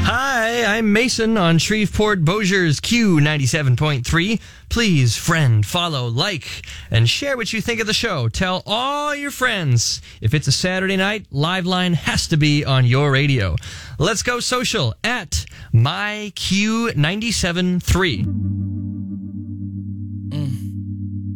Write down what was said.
Hi, I'm Mason on Shreveport Bossier's Q97.3. Please friend, follow, like, and share what you think of the show. Tell all your friends. If it's a Saturday night, Liveline has to be on your radio. Let's go social at MyQ973.